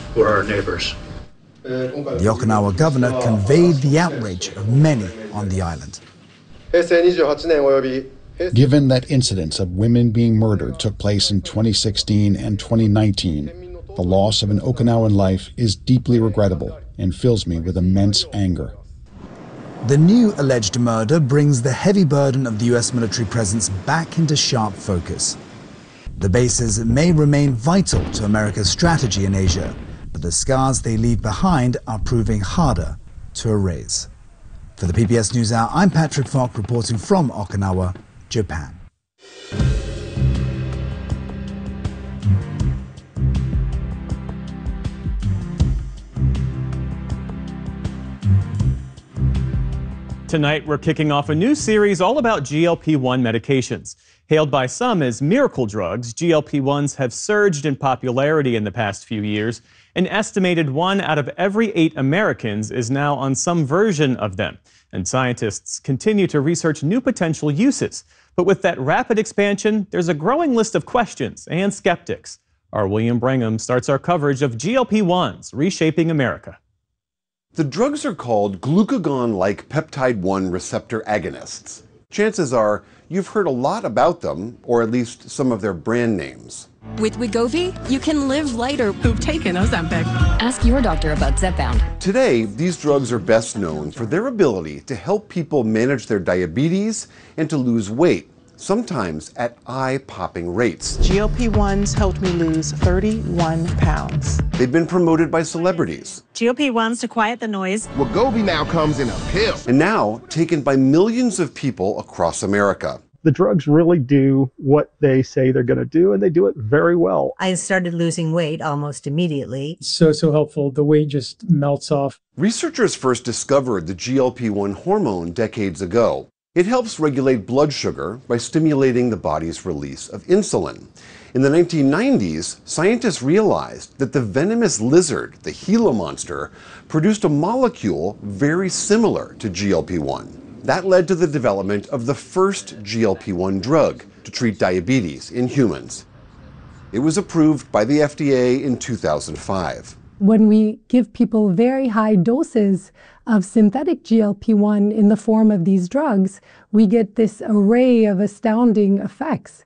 for our neighbors. The Okinawa governor conveyed the outrage of many on the island. Given that incidents of women being murdered took place in 2016 and 2019, the loss of an Okinawan life is deeply regrettable and fills me with immense anger. The new alleged murder brings the heavy burden of the U.S. military presence back into sharp focus. The bases may remain vital to America's strategy in Asia, but the scars they leave behind are proving harder to erase. For the PBS NewsHour, I'm Patrick Falk reporting from Okinawa, Japan. Tonight, we're kicking off a new series all about GLP-1 medications. Hailed by some as miracle drugs, GLP-1s have surged in popularity in the past few years. An estimated 1 out of every 8 Americans is now on some version of them. And scientists continue to research new potential uses. But with that rapid expansion, there's a growing list of questions and skeptics. Our William Brangham starts our coverage of GLP-1s reshaping America. The drugs are called glucagon-like peptide-1 receptor agonists. Chances are you've heard a lot about them, or at least some of their brand names. With Wegovy, you can live lighter. Who've taken Ozempic. Ask your doctor about Zepbound. Today, these drugs are best known for their ability to help people manage their diabetes and to lose weight, sometimes at eye-popping rates. GLP-1s helped me lose 31 pounds. They've been promoted by celebrities. GLP-1s to quiet the noise. Wegovy now comes in a pill. And now taken by millions of people across America. The drugs really do what they say they're going to do, and they do it very well. I started losing weight almost immediately. So helpful. The weight just melts off. Researchers first discovered the GLP-1 hormone decades ago. It helps regulate blood sugar by stimulating the body's release of insulin. In the 1990s, scientists realized that the venomous lizard, the Gila monster, produced a molecule very similar to GLP-1. That led to the development of the first GLP-1 drug to treat diabetes in humans. It was approved by the FDA in 2005. When we give people very high doses of synthetic GLP-1 in the form of these drugs, we get this array of astounding effects,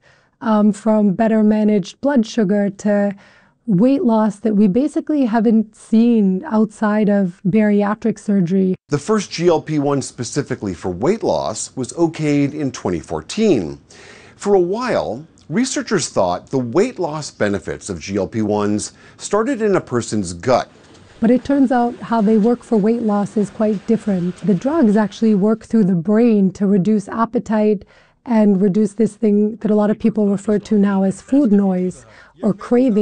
from better managed blood sugar to weight loss that we basically haven't seen outside of bariatric surgery. The first GLP-1 specifically for weight loss was okayed in 2014. For a while, researchers thought the weight loss benefits of GLP-1s started in a person's gut. But it turns out how they work for weight loss is quite different. The drugs actually work through the brain to reduce appetite and reduce this thing that a lot of people refer to now as food noise or craving.